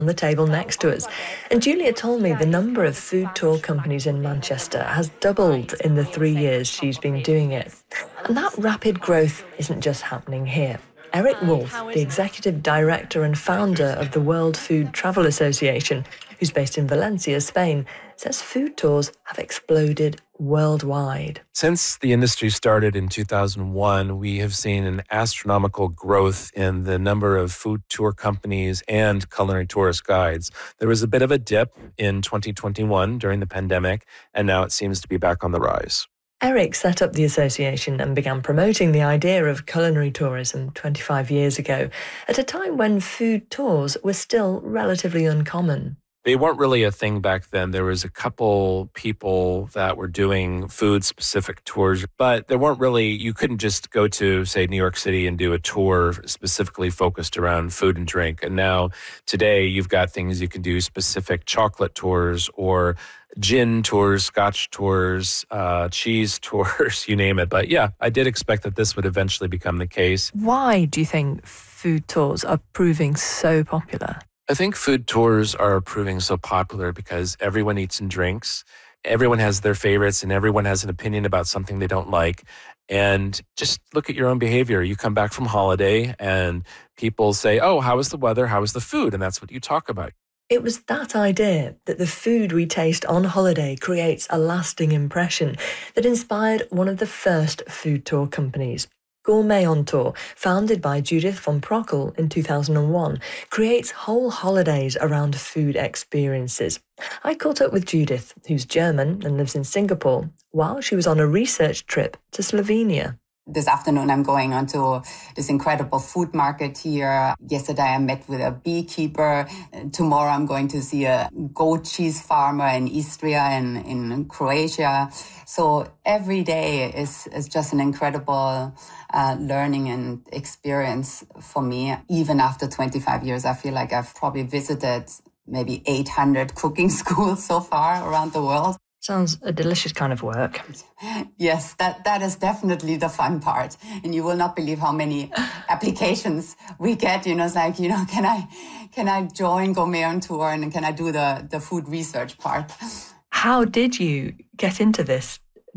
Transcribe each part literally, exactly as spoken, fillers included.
on the table next to us. And Julia told me the number of food tour companies in Manchester has doubled in the three years she's been doing it. And that rapid growth isn't just happening here. Eric Wolf, the executive director and founder of the World Food Travel Association, who's based in Valencia, Spain, says food tours have exploded worldwide. Since the industry started in two thousand one, we have seen an astronomical growth in the number of food tour companies and culinary tourist guides. There was a bit of a dip in twenty twenty-one during the pandemic, and now it seems to be back on the rise. Eric set up the association and began promoting the idea of culinary tourism twenty-five years ago, at a time when food tours were still relatively uncommon. They weren't really a thing back then. There was a couple people that were doing food-specific tours, but there weren't really, you couldn't just go to, say, New York City and do a tour specifically focused around food and drink. And now, today, you've got things you can do, specific chocolate tours or gin tours, scotch tours, uh, cheese tours, you name it. But yeah, I did expect that this would eventually become the case. Why do you think food tours are proving so popular? I think food tours are proving so popular because everyone eats and drinks. Everyone has their favorites and everyone has an opinion about something they don't like. And just look at your own behavior. You come back from holiday and people say, oh, how was the weather? How was the food? And that's what you talk about. It was that idea that the food we taste on holiday creates a lasting impression that inspired one of the first food tour companies. Gourmet on Tour, founded by Judith von Prockel in two thousand one, creates whole holidays around food experiences. I caught up with Judith, who's German and lives in Singapore, while she was on a research trip to Slovenia. This afternoon, I'm going onto this incredible food market here. Yesterday, I met with a beekeeper. Tomorrow, I'm going to see a goat cheese farmer in Istria and in Croatia. So every day is, is just an incredible uh, learning and experience for me. Even after twenty-five years, I feel like I've probably visited maybe eight hundred cooking schools so far around the world. Sounds a delicious kind of work. Yes, that, that is definitely the fun part. And you will not believe how many applications we get. You know, it's like, you know, can I can I join Gourmet on Tour and can I do the, the food research part? How did you get into this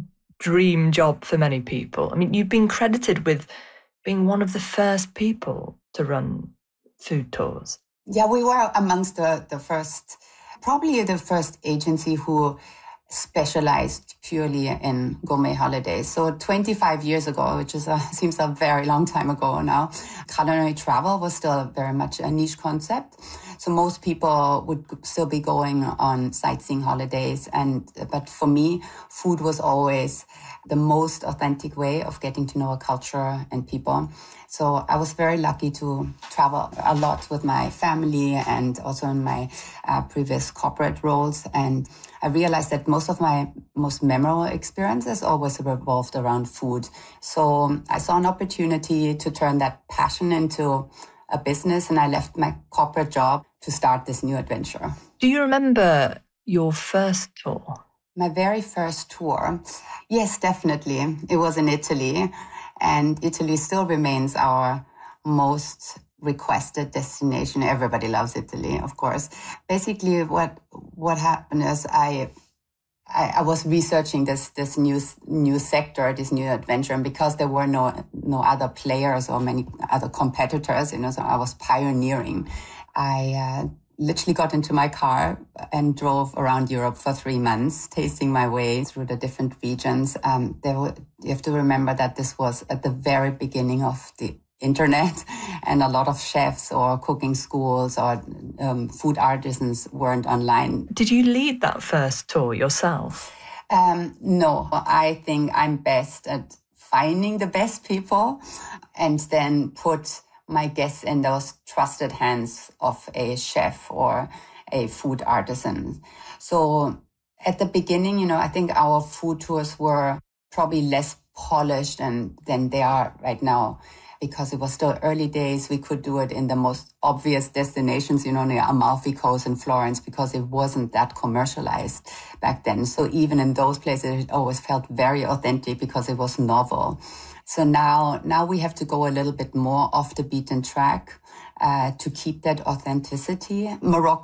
dream job for many people? I mean, you've been credited with being one of the first people to run food tours. Yeah, we were amongst the, the first, probably the first agency who specialized purely in gourmet holidays. So twenty-five years ago, which is a, seems a very long time ago now, culinary travel was still very much a niche concept. So most people would still be going on sightseeing holidays. And but for me, food was always the most authentic way of getting to know a culture and people. So I was very lucky to travel a lot with my family and also in my uh, previous corporate roles. And I realized that most of my most memorable experiences always revolved around food. So I saw an opportunity to turn that passion into a business, and I left my corporate job to start this new adventure. Do you remember your first tour? My very first tour? Yes, definitely. It was in Italy, and Italy still remains our most requested destination. Everybody loves Italy, of course. Basically, what what happened is I I, I was researching this this new new sector, this new adventure, and because there were no no other players or many other competitors, you know, so I was pioneering. I uh, literally got into my car and drove around Europe for three months, tasting my way through the different regions. Um, there were, you have to remember that this was at the very beginning of the internet, and a lot of chefs or cooking schools or um, food artisans weren't online. Did you lead that first tour yourself? Um, no, I think I'm best at finding the best people and then put my guests in those trusted hands of a chef or a food artisan. So at the beginning, you know, I think our food tours were probably less polished and, than they are right now. Because it was still early days, we could do it in the most obvious destinations, you know, near Amalfi Coast in Florence, because it wasn't that commercialized back then. So even in those places, it always felt very authentic because it was novel. So now, now we have to go a little bit more off the beaten track. uh, to keep that authenticity. Morocco